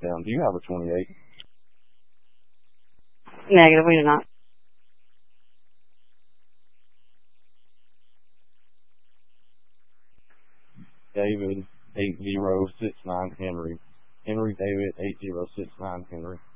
down. Do you have a 28? Negative, we do not. David 8069 Henry. Henry David 8069 Henry.